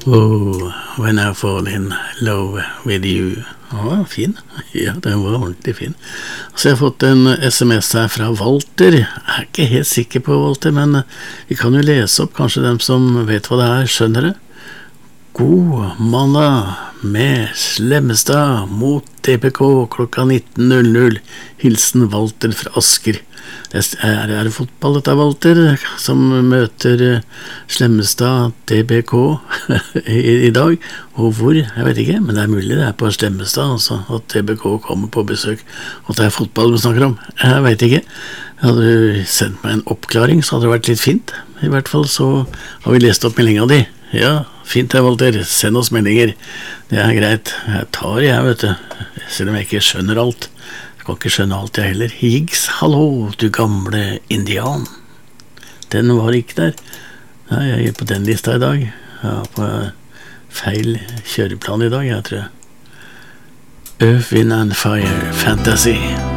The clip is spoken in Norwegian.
Oh, when I fall in love with you. Ja, fin. Ja, den var ordentlig fin. Så jeg har fått en SMS her fra Walter. Jeg er ikke helt sikker på Walter, men vi kan jo lese opp, kanskje dem som vet hva det er, skjønner det. God mandag med Slemmestad mot DPK klokka 19.00. Hilsen Walter fra Asker. Er det fotball dette, Walter, som møter Slemmestad DBK i dag? Og hvor? Jeg vet ikke, men det er mulig det er på Slemmestad, altså, at DBK kommer på besøk, og det er fotball vi snakker om. Jeg vet ikke. Hadde du sendt meg en oppklaring, så hadde det vært litt fint. I hvert fall så har vi lest opp meldinga di. Ja, fint det, Walter. Send oss meldinger. Det er greit. Jeg tar vet du. Selv om jeg ikke skjønner alt. Jeg kan ikke skjønne alt jeg heller. Higgs, hallo, du gamle indian. Den var ikke der. Nei, jeg er på den lista i dag. Jeg er på feil kjøreplan i dag, jeg tror. Earth, Wind and Fire, Fantasy.